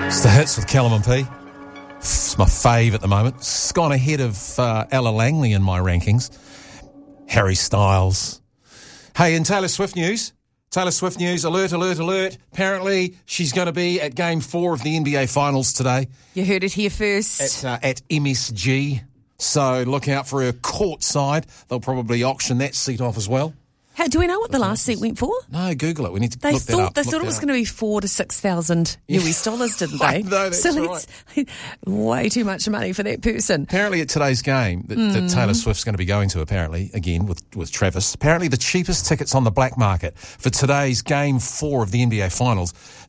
It's the hits with Callum and P. It's my fave at the moment. It's gone ahead of Ella Langley in my rankings. Harry Styles. Hey, in Taylor Swift news, alert, alert, alert. Apparently, she's going to be at Game 4 of the NBA Finals today. You heard it here first. At MSG. So look out for her courtside. They'll probably auction that seat off as well. Hey, do we know what the last seat went for? No, Google it. We need to look that up. They thought it was going to be $4,000 to $6,000 US dollars, didn't they? I know, that's right. Way too much money for that person. Apparently at today's game that Taylor Swift's going to be going to, apparently, again, with Travis, apparently the cheapest tickets on the black market for today's Game 4 of the NBA Finals,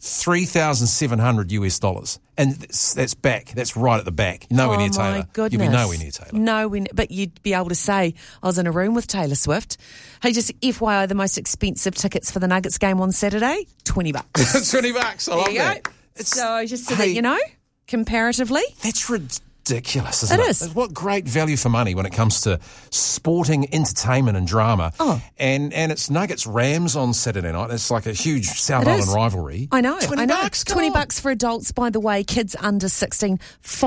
$3,700 US dollars. And that's back. That's right at the back. Nowhere near Taylor. My goodness. You'll be nowhere near Taylor. But you'd be able to say, I was in a room with Taylor Swift. Hey, just FYI, the most expensive tickets for the Nuggets game on Saturday, $20. $20. I love that. So just so that you know, comparatively. That's ridiculous, isn't it? It is. What great value for money when it comes to sporting entertainment and drama. Oh. And it's Nuggets Rams on Saturday night. It's like a huge South Island rivalry. I know. $20. $20 for adults, by the way. Kids under 16,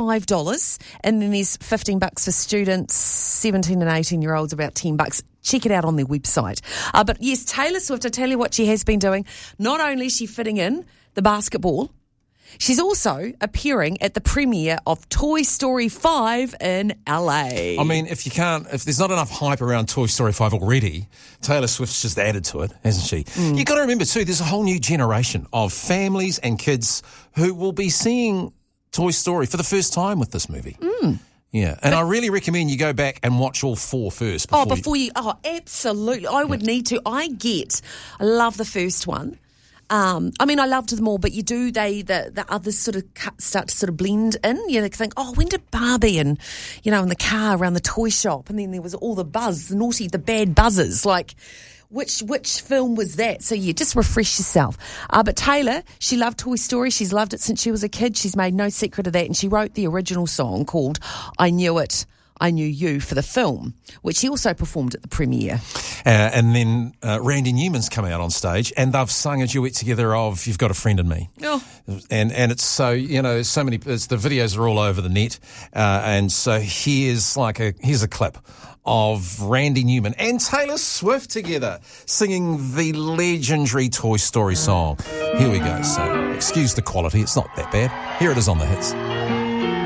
$5. And then there's $15 for students, 17 and 18-year-olds, about $10. Check it out on their website. But yes, Taylor Swift, I tell you what she has been doing. Not only is she fitting in the basketball, she's also appearing at the premiere of Toy Story 5 in LA. I mean, if there's not enough hype around Toy Story 5 already, Taylor Swift's just added to it, hasn't she? You've got to remember too, there's a whole new generation of families and kids who will be seeing Toy Story for the first time with this movie. Yeah, and I really recommend you go back and watch all 4 first. Absolutely. I would need to. I love the first one. I mean, I loved them all, but the others sort of start to sort of blend in. You think, when did Barbie and, in the car around the toy shop, and then there was all the buzz, the bad buzzers, like, which film was that? So just refresh yourself. But Taylor, she loved Toy Story. She's loved it since she was a kid. She's made no secret of that. And she wrote the original song called I Knew It, I Knew You for the film, which he also performed at the premiere. And then Randy Newman's come out on stage and they've sung a duet together of You've Got a Friend in Me. Oh. And it's so, so many, the videos are all over the net. And so here's a clip of Randy Newman and Taylor Swift together singing the legendary Toy Story song. Here we go. So excuse the quality. It's not that bad. Here it is on the hits.